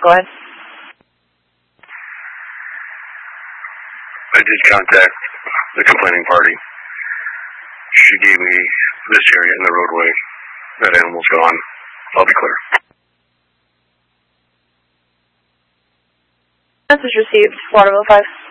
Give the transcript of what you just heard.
Go ahead. I did contact the complaining party. She gave me this area in the roadway. That animal's gone. I'll be clear. Message received, Florida 05.